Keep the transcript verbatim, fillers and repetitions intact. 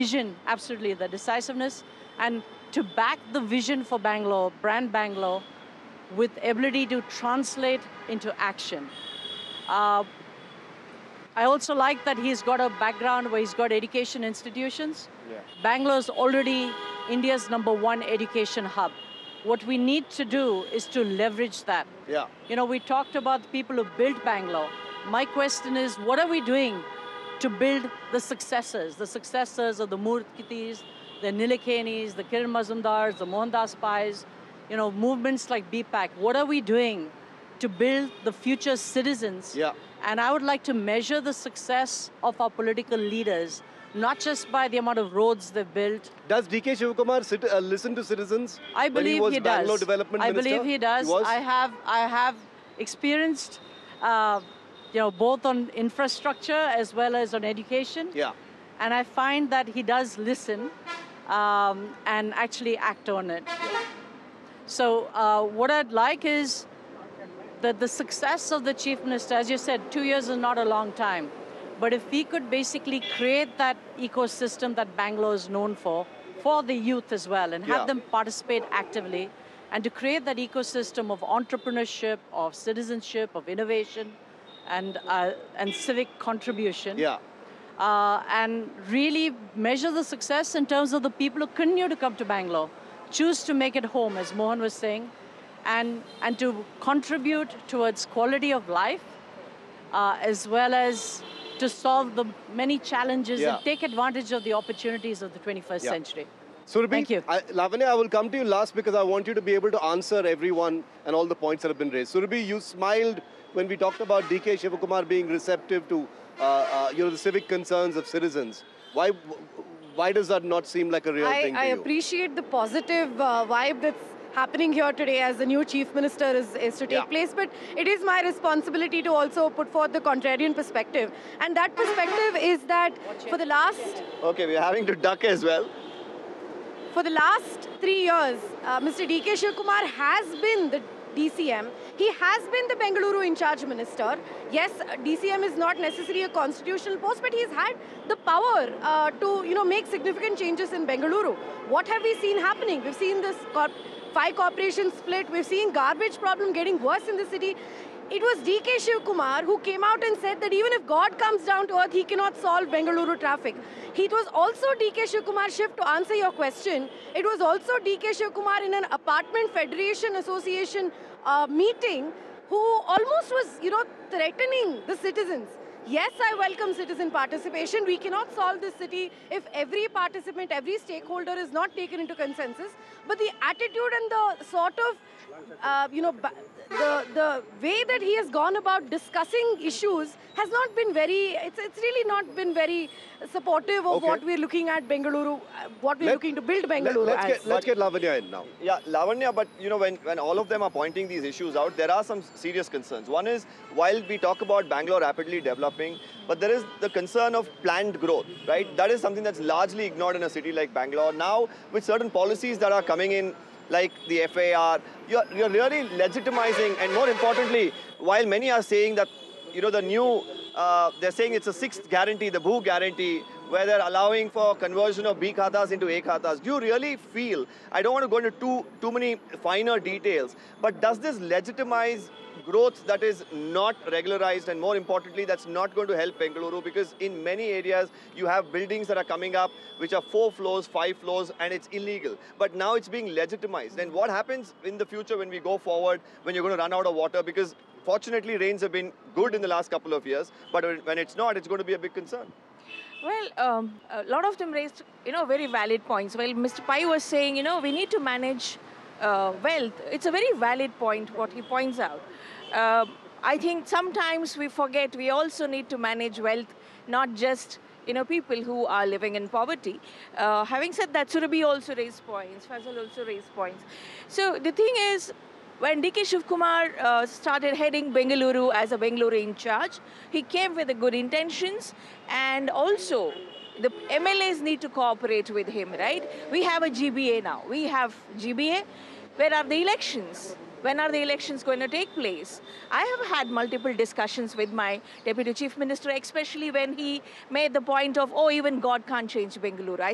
vision, absolutely, the decisiveness, and to back the vision for Bangalore, brand Bangalore, with ability to translate into action. Uh, I also like that he's got a background where he's got education institutions. Yeah. Bangalore's already India's number one education hub. What we need to do is to leverage that. Yeah. You know, we talked about the people who built Bangalore. My question is, what are we doing to build the successors, the successors of the Murthy's, the Nilekenis, the Kiran Mazumdars, the Mohandas Pais, you know, movements like B PAC. What are we doing to build the future citizens? Yeah. And I would like to measure the success of our political leaders, not just by the amount of roads they've built. Does D K Shivakumar sit, uh, listen to citizens? I when believe he, was he Bangalore does. Development I Minister? believe he does. He was? I have, I have experienced, uh, you know, both on infrastructure as well as on education. Yeah. And I find that he does listen um, and actually act on it. So uh, what I'd like is that the success of the Chief Minister, as you said, two years is not a long time. But if we could basically create that ecosystem that Bangalore is known for, for the youth as well, and have Yeah. them participate actively, and to create that ecosystem of entrepreneurship, of citizenship, of innovation, and, uh, and civic contribution. Yeah. Uh, and really measure the success in terms of the people who continue to come to Bangalore, choose to make it home, as Mohan was saying, and, and to contribute towards quality of life, uh, as well as to solve the many challenges Yeah. and take advantage of the opportunities of the twenty-first Yeah. century. Surabhi, Thank you. I, Lavanya, I will come to you last because I want you to be able to answer everyone and all the points that have been raised. Surabhi, you smiled when we talked about D K Shivakumar being receptive to uh, uh, you know, the civic concerns of citizens. Why, why does that not seem like a real I, thing to I you? appreciate the positive uh, vibe that's happening here today as the new Chief Minister is, is to take Yeah. place, but it is my responsibility to also put forth the contrarian perspective. And that perspective is that for the last Okay, we're having to duck as well. For the last three years, uh, Mister D K Shivakumar has been the D C M. He has been the Bengaluru in charge minister. Yes, D C M is not necessarily a constitutional post, but he's had the power uh, to, you know, make significant changes in Bengaluru. What have we seen happening? We've seen this corp five corporations split. We've seen garbage problem getting worse in the city. It was D K Shivakumar who came out and said that even if God comes down to earth, he cannot solve Bengaluru traffic. It was also D K Shivakumar, Shiv, to answer your question, it was also D K Shivakumar in an apartment federation association uh, meeting who almost was, you know, threatening the citizens. Yes, I welcome citizen participation. We cannot solve this city if every participant, every stakeholder is not taken into consensus. But the attitude and the sort of, uh, you know, the, the way that he has gone about discussing issues has not been very, it's, it's really not been very supportive of Okay. what we're looking at Bengaluru, uh, what we're Let- looking to build Bengaluru Let, us as. get, let's get Lavanya in now. Yeah, Lavanya, but you know, when, when all of them are pointing these issues out, there are some serious concerns. One is, while we talk about Bangalore rapidly developing, but there is the concern of planned growth, right? That is something that's largely ignored in a city like Bangalore. Now, with certain policies that are coming in, like the F A R, you're, you're really legitimizing, and more importantly, while many are saying that, you know, the new, uh, they're saying it's a sixth guarantee, the Bhu guarantee, where they're allowing for conversion of B khatas into A khatas. Do you really feel, I don't want to go into too, too many finer details, but does this legitimize growth that is not regularized, and more importantly, that's not going to help Bengaluru, because in many areas you have buildings that are coming up which are four floors, five floors, and it's illegal. But now it's being legitimized. And what happens in the future when we go forward, when you're going to run out of water? Because fortunately rains have been good in the last couple of years, but when it's not, it's going to be a big concern. Well, um, a lot of them raised, you know, very valid points. Well, Mister Pai was saying, you know, we need to manage uh, wealth. It's a very valid point, what he points out. Uh, I think sometimes we forget we also need to manage wealth, not just, you know, people who are living in poverty. Uh, having said that, Surabhi also raised points, Faisal also raised points. So the thing is, when D K Shivakumar uh, started heading Bengaluru as a Bengaluru in charge, he came with the good intentions, and also the M L As need to cooperate with him, right? We have a G B A now. We have G B A. Where are the elections? When are the elections going to take place? I have had multiple discussions with my Deputy Chief Minister, especially when he made the point of, oh, even God can't change Bengaluru. I